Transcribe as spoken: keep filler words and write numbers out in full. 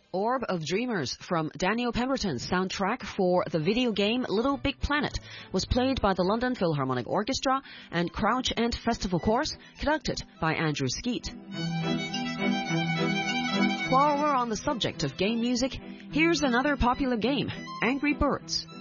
Orb of Dreamers from Daniel Pemberton's soundtrack for the video game Little Big Planet was played by the London Philharmonic Orchestra and Crouch End Festival Chorus, conducted by Andrew Skeet. While we're on the subject of game music, here's another popular game, Angry Birds.